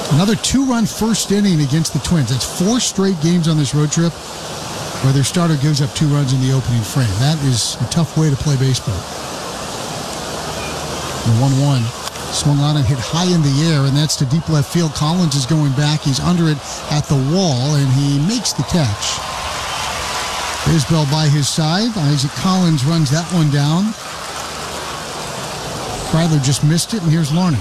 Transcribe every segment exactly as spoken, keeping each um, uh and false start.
Another two-run first inning against the Twins. That's four straight games on this road trip where their starter gives up two runs in the opening frame. That is a tough way to play baseball. The one one swung on and hit high in the air, and that's to deep left field. Collins is going back. He's under it at the wall, and he makes the catch. Isbell by his side. Isaac Collins runs that one down. Kreidler just missed it, and here's Larnach.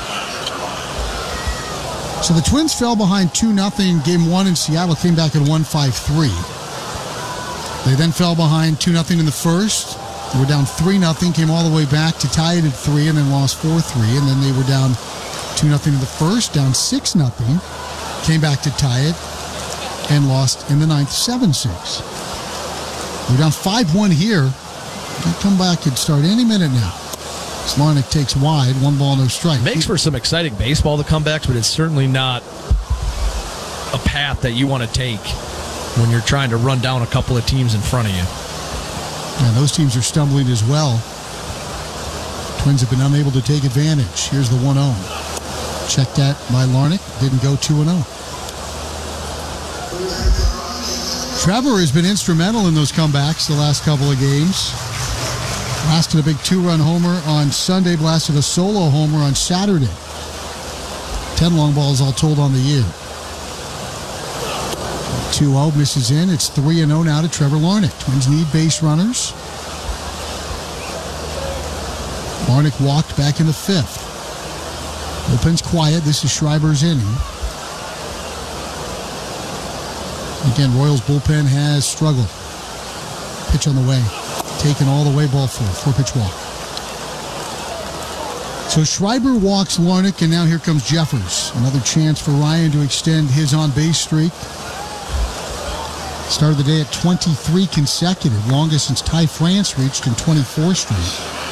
So the Twins fell behind two nothing game one, and Seattle came back and won five three. They then fell behind two nothing in the first. They were down three nothing, came all the way back to tie it at three, and then lost four three. And then they were down two nothing in the first, down six nothing, came back to tie it, and lost in the ninth seven six. They're down five one here. That comeback could start any minute now. Larnach takes wide, one ball, no strike. Makes for some exciting baseball, the comebacks, but it's certainly not a path that you want to take when you're trying to run down a couple of teams in front of you. Yeah, those teams are stumbling as well. Twins have been unable to take advantage. Here's the one oh. Checked at by Larnach. Didn't go two and oh. Trevor has been instrumental in those comebacks the last couple of games. Blasted a big two-run homer on Sunday. Blasted a solo homer on Saturday. Ten long balls all told on the year. two oh misses in. It's three and oh now to Trevor Larnach. Twins need base runners. Larnach walked back in the fifth. Bullpen's quiet. This is Schreiber's inning. Again, Royals bullpen has struggled. Pitch on the way. Taken all the way, ball four. Four-pitch walk. So Schreiber walks Larnach, and now here comes Jeffers. Another chance for Ryan to extend his on-base streak. Started the day at twenty-three consecutive, longest since Ty France reached in twenty-four straight.